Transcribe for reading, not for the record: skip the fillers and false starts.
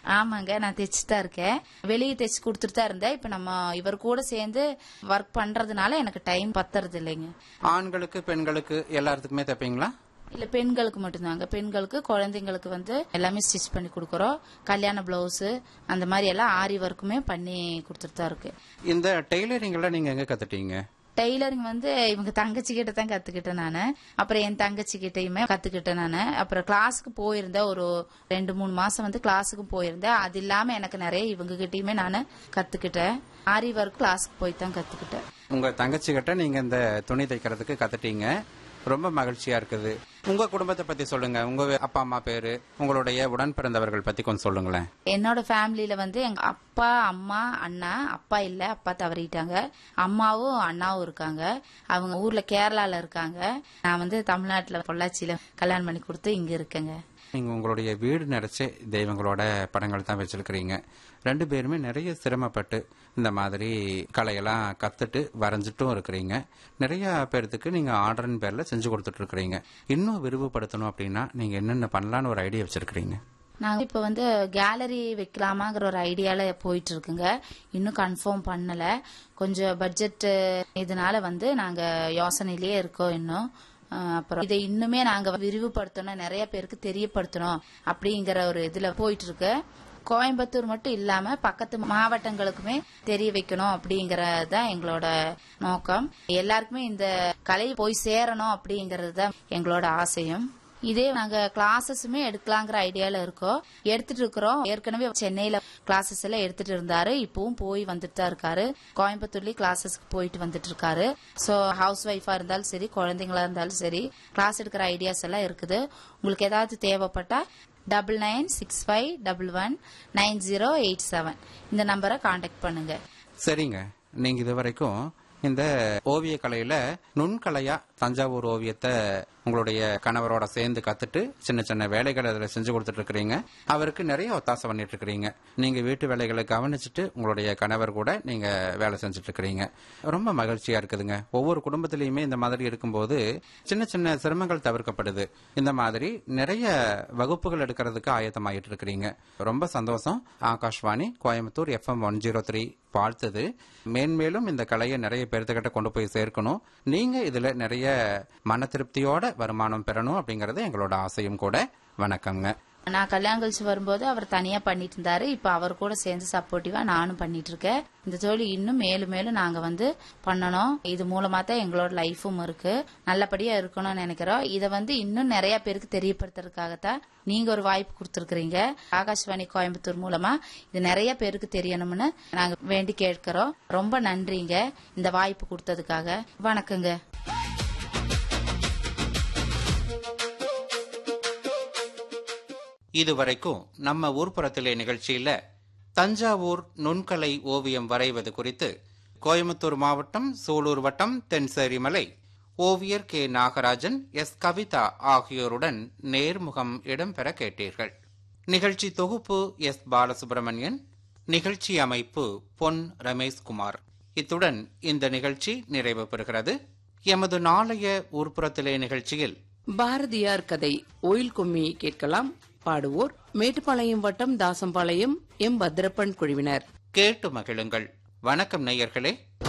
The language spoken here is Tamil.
ஆமாங்க, நான் தைச்சுட்டு தான் இருக்கேன். வெளியே தைச்சு கொடுத்துட்டு தான் இருந்தேன். இப்ப நம்ம இவர் கூட சேர்ந்து ஒர்க் பண்றதுனால எனக்கு டைம் பத்துறது இல்லைங்க. ஆண்களுக்கு பெண்களுக்கு எல்லாத்துக்குமே தைப்பீங்களா? இல்ல, பெண்களுக்கு மட்டும்தாங்க. பெண்களுக்கு குழந்தைங்களுக்கு வந்து எல்லாமே ஸ்டிச் பண்ணி கொடுக்கறோம். கல்யாண பிளவுஸ் அந்த மாதிரி எல்லாம் ஆரி ஒர்க்குமே பண்ணி கொடுத்துட்டு தான் இருக்கு. இந்த டெய்லரிங்ல நீங்க எங்க கத்துட்டீங்க? டெய்லரிங் வந்து இவங்க தங்கச்சி கிட்ட தான் கத்துக்கிட்டேன் நானு. அப்புறம் என் தங்கச்சி கிட்டயுமே கத்துக்கிட்டேன் நானு. அப்புறம் கிளாஸுக்கு போயிருந்தேன், ஒரு 2-3 மாசம் வந்து கிளாஸுக்கு போயிருந்தேன். அது இல்லாம எனக்கு நிறைய இவங்க கிட்டயுமே நானு கத்துக்கிட்டேன். ஆரி ஒர்க் கிளாஸுக்கு போய் தான் கத்துக்கிட்டேன். உங்க தங்கச்சி கிட்ட நீங்க இந்த துணி தைக்கிறதுக்கு கத்துட்டீங்க. ரொம்ப மகிழ்ச்சியா இருக்குது. உங்க குடும்பத்தை பத்தி சொல்லுங்க. உங்க அப்பா அம்மா பேரு, உங்களுடைய உடன் பிறந்தவர்கள் பத்தி கொஞ்சம் சொல்லுங்களேன். என்னோட ஃபேமிலியில வந்து எங்க அப்பா, அம்மா, அண்ணா. அப்பா இல்ல, அப்பா தவறிட்டாங்க. அம்மாவும் அண்ணாவும் இருக்காங்க. அவங்க ஊர்ல கேரளால இருக்காங்க. நான் வந்து தமிழ்நாட்டுல பொள்ளாச்சியில கல்யாணம் பண்ணி கொடுத்து இங்க இருக்கேங்க. நீங்க உங்களுடைய வீடு நிறைச்சே தெய்வங்களோட படங்கள் தான் வச்சிருக்கிறீங்க. 2 பேருமே நிறைய சிரமப்பட்டு இந்த மாதிரி கலையெல்லாம் கத்துட்டு வரைஞ்சிட்டும் இருக்கிறீங்க. நிறைய பேர்த்துக்கு நீங்க ஆர்டரின் பேர்ல செஞ்சு கொடுத்துட்டு இருக்கிறீங்க. இன்னும் விரிவுபடுத்தணும் அப்படின்னா நீங்க என்னென்ன பண்ணலான்னு ஒரு ஐடியா வச்சிருக்கிறீங்க? நாங்க இப்ப வந்து கேலரி வைக்கலாமாங்கிற ஒரு ஐடியால போயிட்டு இருக்குங்க. இன்னும் கன்ஃபார்ம் பண்ணல. கொஞ்சம் பட்ஜெட் இதனால வந்து நாங்க யோசனையிலேயே இருக்கோம் இன்னும். அப்புறம் இதை இன்னுமே நாங்க விரிவுபடுத்தணும், நிறைய பேருக்கு தெரியப்படுத்தணும் அப்படிங்கிற ஒரு இதுல போயிட்டு இருக்கு. கோயம்புத்தூர் மட்டும் இல்லாம பக்கத்து மாவட்டங்களுக்குமே தெரிய வைக்கணும் அப்படிங்கறதுதான் எங்களோட நோக்கம். எல்லாருக்குமே இந்த கலை போய் சேரணும் அப்படிங்கறது தான் எங்களோட ஆசையும். இதே நாங்க கிளாஸஸுமே எடுக்கலாங்கிற ஐடியால இருக்கோம், எடுத்துட்டு இருக்கிறோம். ஏற்கனவே சென்னையில கிளாஸஸ் எல்லாம் எடுத்துட்டு இருந்தாரு. இப்பவும் போய் வந்துட்டு தான் இருக்காரு. கோயம்புத்தூர்லயும் கிளாஸஸ்க்கு போயிட்டு வந்துட்டு இருக்காரு. சோ ஹவுஸ் ஒய்ஃபா இருந்தாலும் சரி, குழந்தைங்களா இருந்தாலும் சரி, கிளாஸ் எடுக்கிற ஐடியாஸ் எல்லாம் இருக்குது. உங்களுக்கு ஏதாவது தேவைப்பட்டா 9965119087 இந்த நம்பரை கான்டாக்ட் பண்ணுங்க. சரிங்க. நீங்க இதுவரைக்கும் இந்த ஓவிய கலையில நுண்கலையா தஞ்சாவூர் ஓவியத்தை உங்களுடைய கணவரோட சேர்ந்து கத்துட்டு சின்ன சின்ன வேலைகளை அதுல செஞ்சு கொடுத்துட்டு இருக்கிறீங்க. அவருக்கு நிறைய ஒத்தாசை பண்ணிட்டு இருக்கிறீங்க. நீங்க வீட்டு வேலைகளை கவனிச்சுட்டு உங்களுடைய கணவர் கூட நீங்க வேலை செஞ்சுட்டு இருக்கிறீங்க. ரொம்ப மகிழ்ச்சியா இருக்குதுங்க. ஒவ்வொரு குடும்பத்திலயுமே இந்த மாதிரி இருக்கும்போது சின்ன சின்ன சிரமங்கள் தவிர்க்கப்படுது. இந்த மாதிரி நிறைய வகுப்புகள் எடுக்கிறதுக்கு ஆயத்தமாயிட்டு இருக்கிறீங்க. ரொம்ப சந்தோஷம். ஆகாஷ்வாணி கோயம்புத்தூர் FM 103 வாழ்த்துது. மேன்மேலும் இந்த கலையை நிறைய பேர்த்துக்கிட்ட கொண்டு போய் சேர்க்கணும். நீங்க இதுல நிறைய மன திருப்தியோட வருமானம் பெறணும் அப்படிங்கறது எங்களோட ஆசையும் கூட. வணக்கங்க. நான் கல்யாணம் கழிச்சு வரும்போது அவர் தனியா பண்ணிட்டு இருந்தாரு. இப்ப அவர் கூட சேர்ந்து சப்போர்ட்டிவா நானும் பண்ணிட்டு இருக்கேன். இந்த தொழில் இன்னும் மேலும் மேலும் நாங்க வந்து பண்ணணும். இது மூலமா தான் எங்களோட லைஃபும் இருக்கு. நல்லபடியா இருக்கணும்னு நினைக்கிறோம். இதை வந்து இன்னும் நிறைய பேருக்கு தெரியப்படுத்துறதுக்காகத்தான் நீங்க ஒரு வாய்ப்பு கொடுத்துருக்கீங்க. ஆகாஷ்வாணி கோயம்புத்தூர் மூலமா இது நிறைய பேருக்கு தெரியணும்னு நாங்க வேண்டி கேட்கிறோம். ரொம்ப நன்றிங்க இந்த வாய்ப்பு கொடுத்ததுக்காக. வணக்கங்க. இதுவரைக்கும் நம்ம ஊர்ப்புறத்திலே நிகழ்ச்சியில தஞ்சாவூர் நுண்கலை ஓவியம் வரைவது குறித்து கோயம்புத்தூர் மாவட்டம் சூலூர் வட்டம் தென்சேரிமலை ஓவியர் கே நாகராஜன், எஸ் கவிதா ஆகியோருடன் நேர்முகம் இடம்பெற கேட்டீர்கள். நிகழ்ச்சி தொகுப்பு எஸ் பாலசுப்ரமணியன், நிகழ்ச்சி அமைப்பு பொன் ரமேஷ்குமார். இத்துடன் இந்த நிகழ்ச்சி நிறைவு பெறுகிறது. எமது நாளைய ஊர்ப்புறத்திலே நிகழ்ச்சியில் பாரதியார் கதை ஒயில் கும்மி கேட்கலாம். பாடுவோர் மேட்டுப்பாளையம் வட்டம் தாசம்பாளையம் எம் பத்ரப்பன் குழுவினர். கேட்டு மகிழுங்கள். வணக்கம் நேயர்களே.